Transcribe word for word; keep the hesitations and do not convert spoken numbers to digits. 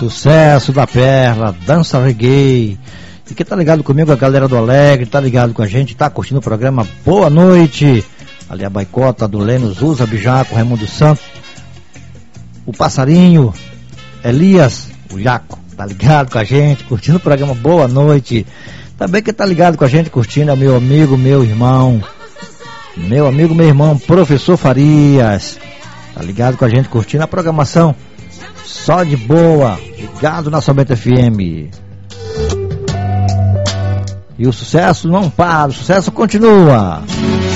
Sucesso da Perla, dança reggae. E quem tá ligado comigo, a galera do Alegre, tá ligado com a gente, tá curtindo o programa Boa Noite. Ali a Baicota, do Leno Zusa, Bijaco, Raimundo Santos, o Passarinho, Elias, o Jaco, tá ligado com a gente, curtindo o programa Boa Noite. Também quem tá ligado com a gente, curtindo, é o meu amigo, meu irmão, meu amigo, meu irmão, Professor Farias, tá ligado com a gente, curtindo a programação Só de Boa, ligado na Somente F M. E o sucesso não para, o sucesso continua.